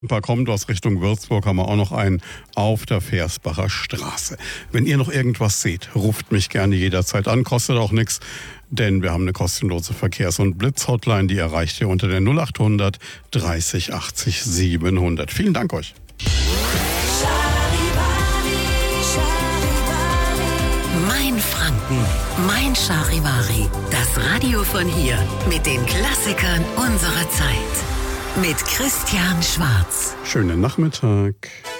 Ein paar kommt aus Richtung Würzburg, haben wir auch noch einen auf der Versbacher Straße. Wenn ihr noch irgendwas seht, ruft mich gerne jederzeit an, kostet auch nichts, denn wir haben eine kostenlose Verkehrs- und Blitz-Hotline, die erreicht ihr unter der 0800 30 80 700. Vielen Dank euch. Mein Franken, mein Charivari, das Radio von hier mit den Klassikern unserer Zeit. Mit Christian Schwarz. Schönen Nachmittag.